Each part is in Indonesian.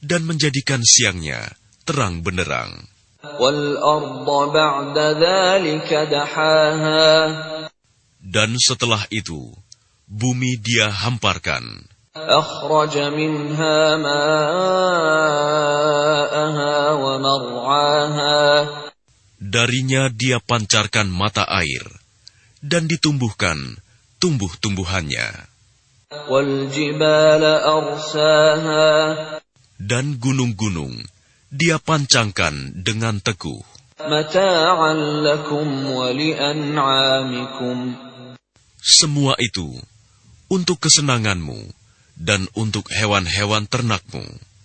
dan menjadikan siangnya terang benderang. Dan setelah itu, bumi Dia hamparkan. Darinya Dia pancarkan mata air, dan ditumbuhkan tumbuh-tumbuhannya. Dan gunung-gunung Dia pancangkan dengan teguh. Semua itu untuk kesenanganmu dan untuk hewan-hewan ternakmu.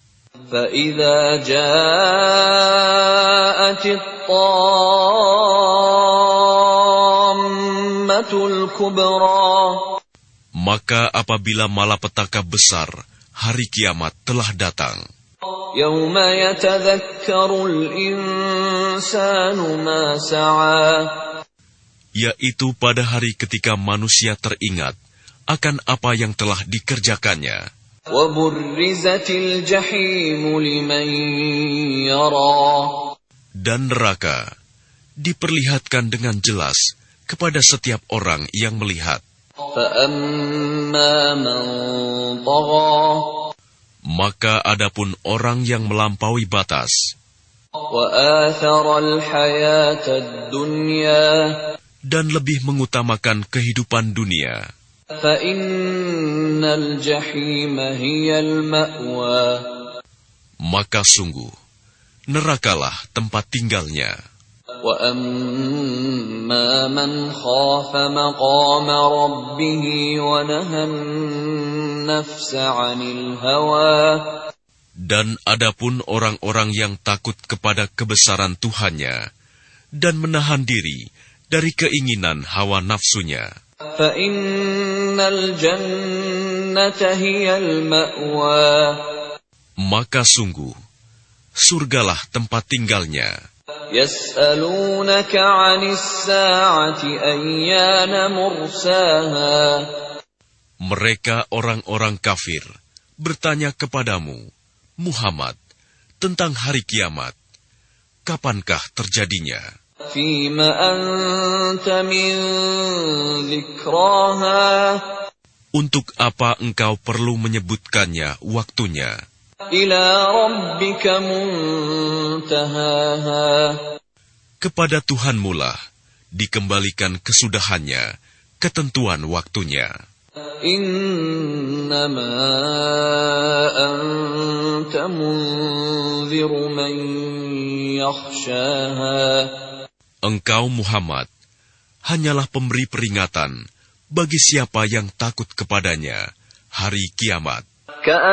Maka apabila malapetaka besar hari kiamat telah datang, yaitu pada hari ketika manusia teringat akan apa yang telah dikerjakannya. Dan neraka diperlihatkan dengan jelas kepada setiap orang yang melihat. Maka adapun orang yang melampaui batas dan lebih mengutamakan kehidupan dunia, maka sungguh nerakalah tempat tinggalnya. Dan adapun orang-orang yang takut kepada kebesaran Tuhannya dan menahan diri dari keinginan hawa nafsunya, maka sungguh surgalah tempat tinggalnya. Mereka orang-orang kafir bertanya kepadamu, Muhammad, tentang hari kiamat. Kapankah terjadinya? Untuk apa engkau perlu menyebutkannya waktunya? Kepada Tuhanmu lah dikembalikan kesudahannya, ketentuan waktunya. Engkau Muhammad hanyalah pemberi peringatan bagi siapa yang takut kepadanya hari kiamat.